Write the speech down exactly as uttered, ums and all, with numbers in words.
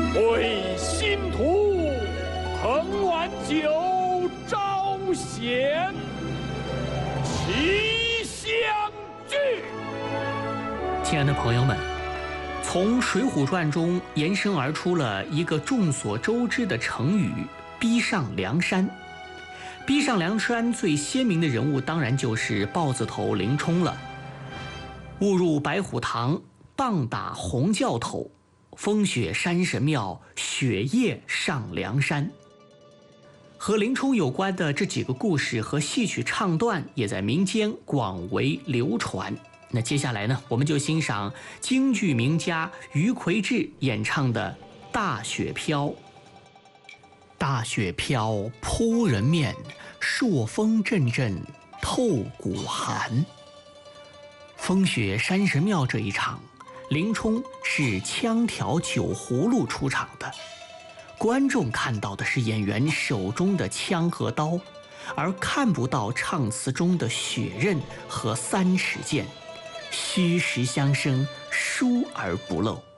为新图横挽酒招贤，齐相聚。 亲爱的朋友们，从《水浒传》中延伸而出了一个众所周知的成语“逼上梁山”。逼上梁山最鲜明的人物当然就是豹子头林冲了。误入白虎堂，棒打红教头，风雪山神庙，雪夜上梁山。和林冲有关的这几个故事和戏曲唱段也在民间广为流传。那接下来呢，我们就欣赏京剧名家于魁智演唱的《大雪飘》。大雪飘扑人面，朔风阵阵透骨寒。风雪山神庙这一场，林冲是枪挑酒葫芦出场的，观众看到的是演员手中的枪和刀，而看不到唱词中的血刃和三尺剑，虚实相生，疏而不漏。